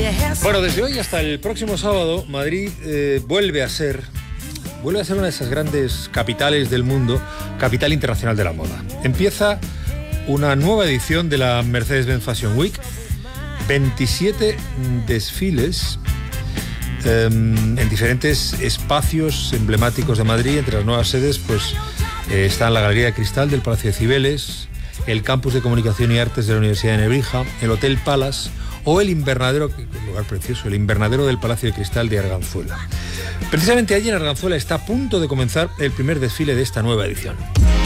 Bueno, desde hoy hasta el próximo sábado, Madrid vuelve a ser una de esas grandes capitales del mundo, capital internacional de la moda. Empieza una nueva edición de la Mercedes-Benz Fashion Week, 27 desfiles en diferentes espacios emblemáticos de Madrid. Entre las nuevas sedes pues están la Galería de Cristal del Palacio de Cibeles, el Campus de Comunicación y Artes de la Universidad de Nebrija, el Hotel Palace o el invernadero, un lugar precioso, el invernadero del Palacio de Cristal de Arganzuela. Precisamente allí en Arganzuela está a punto de comenzar el primer desfile de esta nueva edición.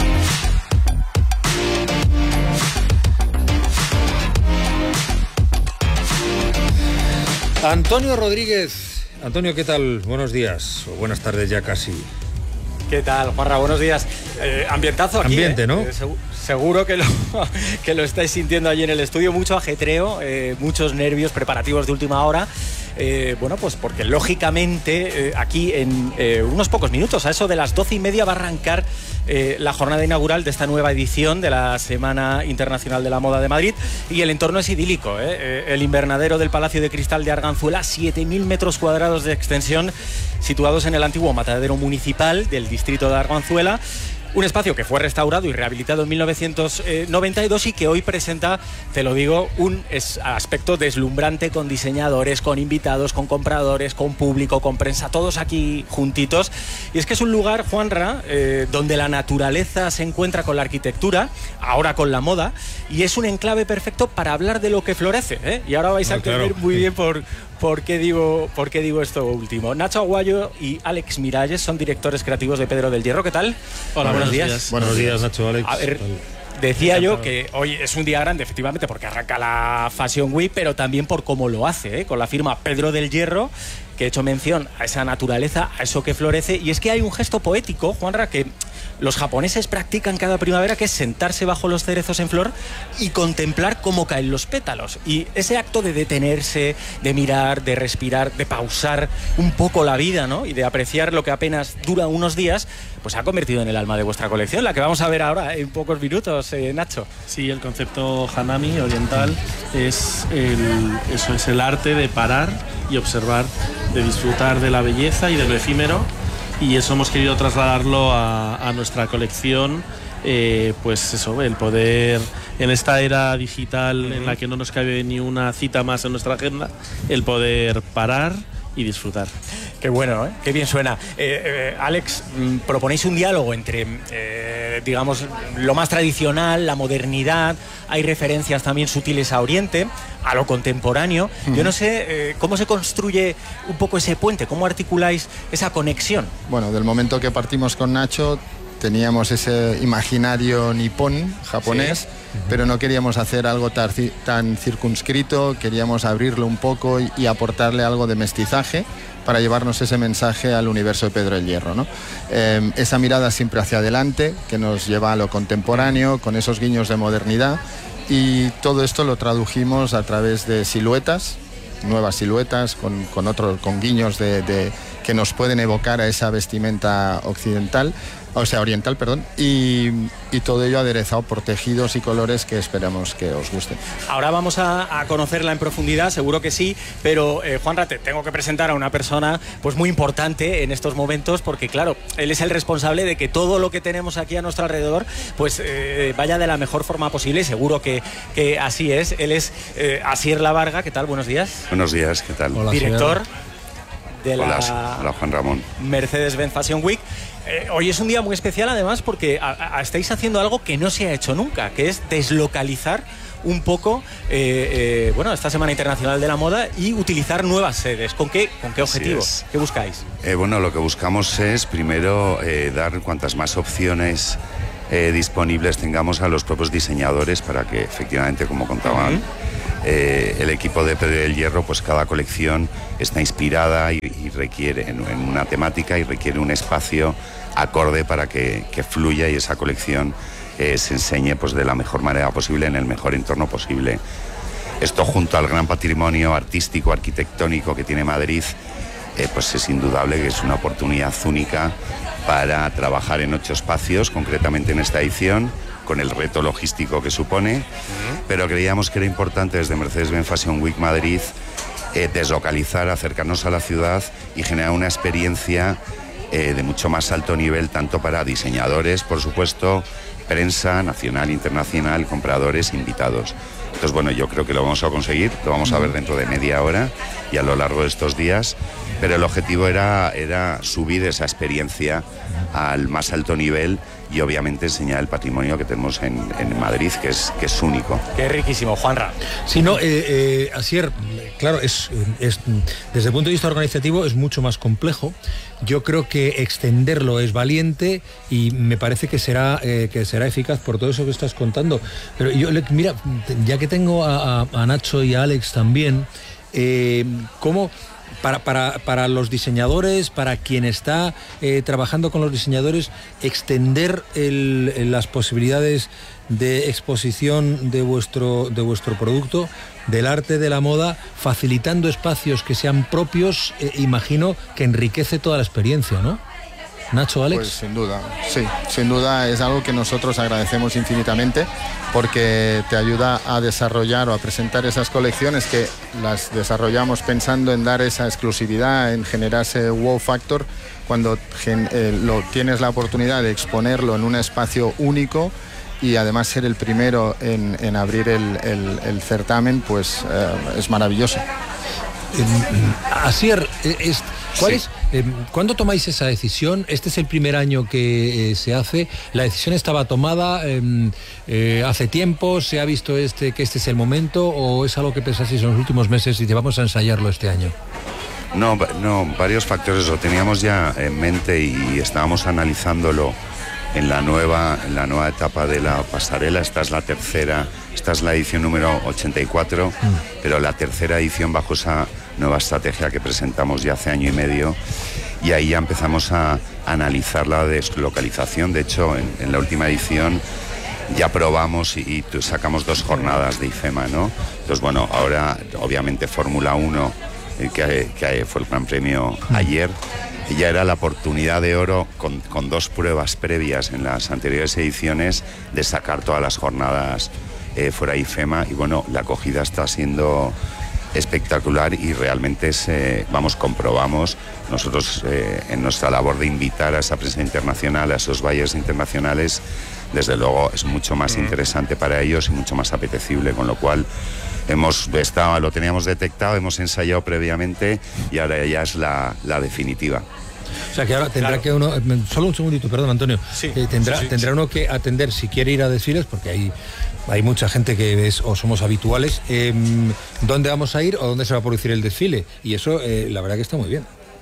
Antonio Rodríguez. Antonio, ¿qué tal? Buenos días, o buenas tardes ya casi. ¿Qué tal, Juanra? Buenos días. Ambientazo aquí. Ambiente, ¿no? Seguro que lo estáis sintiendo allí en el estudio. Mucho ajetreo, muchos nervios, preparativos de última hora. Bueno, pues porque lógicamente aquí en unos pocos minutos, a eso de las 12:30, va a arrancar la jornada inaugural de esta nueva edición de la Semana Internacional de la Moda de Madrid, y el entorno es idílico, el invernadero del Palacio de Cristal de Arganzuela, 7.000 metros cuadrados de extensión, situados en el antiguo matadero municipal del distrito de Arganzuela. Un espacio que fue restaurado y rehabilitado en 1992 y que hoy presenta, te lo digo, un aspecto deslumbrante, con diseñadores, con invitados, con compradores, con público, con prensa, todos aquí juntitos. Y es que es un lugar, Juanra, donde la naturaleza se encuentra con la arquitectura, ahora con la moda, y es un enclave perfecto para hablar de lo que florece, ¿eh? Y ahora vais a entender muy bien ¿por qué digo esto último? Nacho Aguayo y Alex Miralles son directores creativos de Pedro del Hierro. ¿Qué tal? Hola, buenos días. Buenos días, Nacho, Alex. A ver, decía yo que hoy es un día grande, efectivamente, porque arranca la Fashion Week, pero también por cómo lo hace, con la firma Pedro del Hierro, que he hecho mención a esa naturaleza, a eso que florece. Y es que hay un gesto poético, Juanra, que los japoneses practican cada primavera, que es sentarse bajo los cerezos en flor y contemplar cómo caen los pétalos. Y ese acto de detenerse, de mirar, de respirar, de pausar un poco la vida, ¿no? Y de apreciar lo que apenas dura unos días, pues se ha convertido en el alma de vuestra colección, la que vamos a ver ahora en pocos minutos, Nacho. Sí, el concepto Hanami oriental es el arte de parar y observar, de disfrutar de la belleza y de lo efímero, y eso hemos querido trasladarlo a nuestra colección. Pues eso, el poder, en esta era digital en la que no nos cabe ni una cita más en nuestra agenda, el poder parar y disfrutar. Qué bueno, ¿eh? Qué bien suena. Alex, proponéis un diálogo entre, digamos, lo más tradicional, la modernidad. Hay referencias también sutiles a Oriente, a lo contemporáneo. Yo no sé cómo se construye un poco ese puente, cómo articuláis esa conexión. Bueno, del momento que partimos con Nacho, teníamos ese imaginario nipón, japonés, sí, pero no queríamos hacer algo tan circunscrito, queríamos abrirlo un poco y aportarle algo de mestizaje para llevarnos ese mensaje al universo de Pedro del Hierro, ¿no? Esa mirada siempre hacia adelante, que nos lleva a lo contemporáneo, con esos guiños de modernidad, y todo esto lo tradujimos a través de siluetas, nuevas siluetas, con guiños que nos pueden evocar a esa vestimenta oriental, y todo ello aderezado por tejidos y colores que esperamos que os gusten. Ahora vamos a conocerla en profundidad, seguro que sí, pero Juanra, te tengo que presentar a una persona pues muy importante en estos momentos, porque claro, él es el responsable de que todo lo que tenemos aquí a nuestro alrededor pues vaya de la mejor forma posible, y seguro que así es. Él es Asier Lavarga. ¿Qué tal? Buenos días. Buenos días, ¿qué tal? Hola, director de la Hola, Juan Ramón. Mercedes-Benz Fashion Week. Hoy es un día muy especial, además, porque estáis haciendo algo que no se ha hecho nunca, que es deslocalizar un poco esta Semana Internacional de la Moda y utilizar nuevas sedes. ¿Con qué objetivo? ¿Qué buscáis? Bueno, lo que buscamos es, primero, dar cuantas más opciones disponibles tengamos a los propios diseñadores, para que efectivamente, como contaban el equipo de Pedro del Hierro, pues cada colección está inspirada y requiere en una temática, y requiere un espacio acorde para que fluya y esa colección se enseñe pues de la mejor manera posible, en el mejor entorno posible. Esto, junto al gran patrimonio artístico, arquitectónico que tiene Madrid, pues es indudable que es una oportunidad única para trabajar en 8 espacios, concretamente en esta edición, con el reto logístico que supone, pero creíamos que era importante desde Mercedes-Benz Fashion Week Madrid deslocalizar, acercarnos a la ciudad y generar una experiencia de mucho más alto nivel, tanto para diseñadores, por supuesto, prensa nacional, internacional, compradores, invitados. Entonces, bueno, yo creo que lo vamos a conseguir, lo vamos a ver dentro de media hora y a lo largo de estos días, pero el objetivo era subir esa experiencia al más alto nivel y obviamente enseñar el patrimonio que tenemos en Madrid, que es único. Qué riquísimo, Juanra. Sí, no, Asier, claro, es desde el punto de vista organizativo es mucho más complejo. Yo creo que extenderlo es valiente y me parece que será eficaz por todo eso que estás contando. Pero yo, mira, ya que tengo a Nacho y a Alex también, ¿cómo para los diseñadores, para quien está trabajando con los diseñadores, extender las posibilidades de exposición de vuestro producto, del arte de la moda, facilitando espacios que sean propios, imagino que enriquece toda la experiencia, ¿no? Nacho, Alex. Pues sin duda, sí, sin duda es algo que nosotros agradecemos infinitamente porque te ayuda a desarrollar o a presentar esas colecciones que las desarrollamos pensando en dar esa exclusividad, en generar ese wow factor. Cuando tienes la oportunidad de exponerlo en un espacio único y además ser el primero en abrir el certamen, pues es maravilloso. Asier, ¿cuándo tomáis esa decisión? Este es el primer año que se hace. ¿La decisión estaba tomada hace tiempo? ¿Se ha visto que este es el momento? ¿O es algo que pensasteis en los últimos meses y te vamos a ensayarlo este año? No, varios factores. Lo teníamos ya en mente y estábamos analizándolo en la nueva etapa de la pasarela. Esta es la edición número 84, pero la tercera edición bajo esa nueva estrategia que presentamos ya hace año y medio, y ahí ya empezamos a analizar la deslocalización. De hecho, en la última edición ya probamos y sacamos 2 jornadas de IFEMA, ¿no? Entonces, bueno, ahora obviamente Fórmula 1, que fue el Gran Premio ayer, ya era la oportunidad de oro con 2 pruebas previas en las anteriores ediciones de sacar todas las jornadas fuera IFEMA, y bueno, la acogida está siendo espectacular y realmente comprobamos nosotros en nuestra labor de invitar a esa prensa internacional, a esos buyers internacionales, desde luego es mucho más interesante para ellos y mucho más apetecible, con lo cual lo teníamos detectado, hemos ensayado previamente y ahora ya es la definitiva. O sea que ahora tendrá que uno, solo un segundito, perdón, Antonio, tendrá uno que atender, si quiere ir a desfiles, porque hay mucha gente que somos habituales, dónde vamos a ir o dónde se va a producir el desfile, y eso la verdad que está muy bien.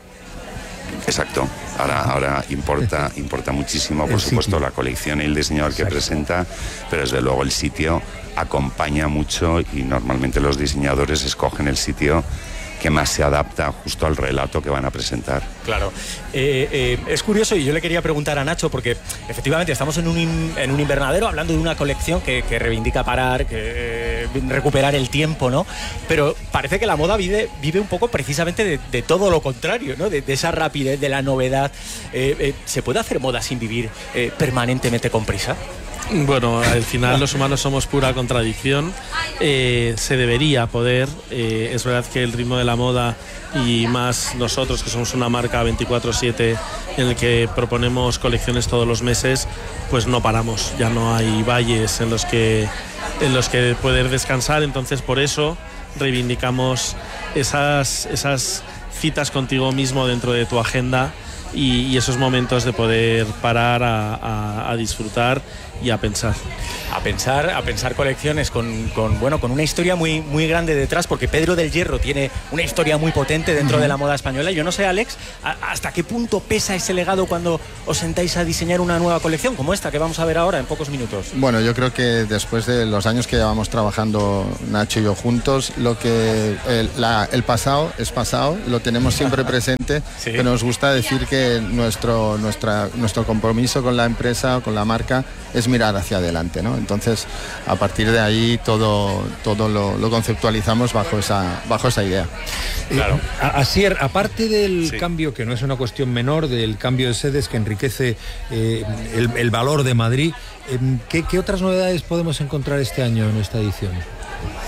Exacto, ahora importa muchísimo, por supuesto, la colección y el diseñador que presenta, pero desde luego el sitio acompaña mucho y normalmente los diseñadores escogen el sitio que más se adapta justo al relato que van a presentar. Claro. Es curioso, y yo le quería preguntar a Nacho, porque efectivamente estamos en un invernadero hablando de una colección que reivindica parar, que recuperar el tiempo, ¿no? Pero parece que la moda vive un poco precisamente de todo lo contrario, ¿no? De esa rapidez, de la novedad. ¿Se puede hacer moda sin vivir permanentemente con prisa? Bueno, al final los humanos somos pura contradicción. Se debería poder. Es verdad que el ritmo de la moda, y más nosotros que somos una marca 24/7 en el que proponemos colecciones todos los meses, pues no paramos. Ya no hay valles en los que poder descansar. Entonces, por eso reivindicamos esas citas contigo mismo dentro de tu agenda y esos momentos de poder parar a disfrutar y a pensar. A pensar colecciones con una historia muy, muy grande detrás, porque Pedro del Hierro tiene una historia muy potente dentro de la moda española. Yo no sé, Alex, ¿hasta qué punto pesa ese legado cuando os sentáis a diseñar una nueva colección como esta que vamos a ver ahora en pocos minutos? Bueno, yo creo que después de los años que llevamos trabajando Nacho y yo juntos, el pasado es pasado, lo tenemos siempre presente, ¿sí? Pero nos gusta decir que nuestro compromiso con la empresa, con la marca, es mirar hacia adelante, ¿no? Entonces, a partir de ahí todo lo conceptualizamos bajo esa idea. Claro. Asier, aparte del cambio, que no es una cuestión menor, del cambio de sedes que enriquece el valor de Madrid, ¿qué otras novedades podemos encontrar este año en esta edición?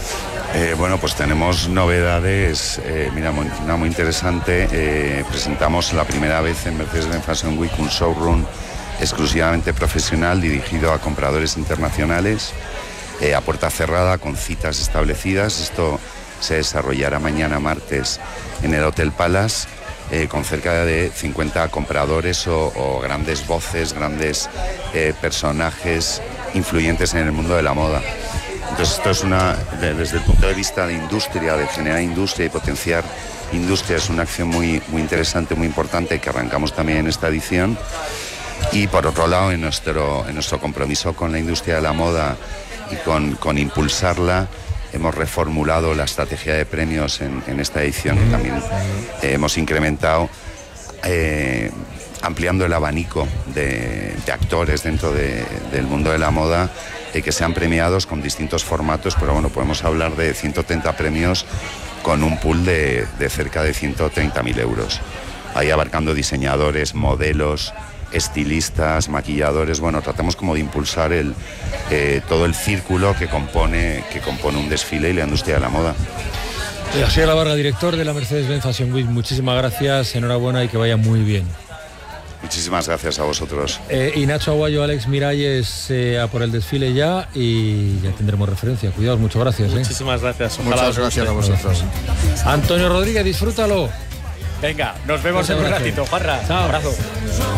Bueno, pues tenemos novedades, mira, una muy interesante. Presentamos la primera vez en Mercedes-Benz Fashion Week un showroom exclusivamente profesional dirigido a compradores internacionales, a puerta cerrada, con citas establecidas. Esto se desarrollará mañana martes en el Hotel Palace, con cerca de 50 compradores o grandes voces, grandes personajes influyentes en el mundo de la moda. Entonces esto es desde el punto de vista de industria, de generar industria y potenciar industria, es una acción muy, muy interesante, muy importante, que arrancamos también en esta edición. Y por otro lado, en nuestro compromiso con la industria de la moda y con impulsarla, hemos reformulado la estrategia de premios en esta edición, y también hemos incrementado, ampliando el abanico de actores dentro del mundo de la moda, que sean premiados con distintos formatos, pero bueno, podemos hablar de 130 premios con un pool de cerca de 130.000 euros. Ahí abarcando diseñadores, modelos, estilistas, maquilladores. Bueno, tratamos como de impulsar todo el círculo que compone un desfile y la industria de la moda. Asier Labarra, director de la Mercedes-Benz Fashion Week, muchísimas gracias, enhorabuena y que vaya muy bien. Muchísimas gracias a vosotros. Y Nacho Aguayo, Alex Miralles a por el desfile ya, y ya tendremos referencia. Cuidaos, muchas gracias. Muchísimas gracias. Muchas gracias a vosotros. Antonio Rodríguez, disfrútalo. Venga, nos vemos en un ratito, Juanra. Chao. Abrazo.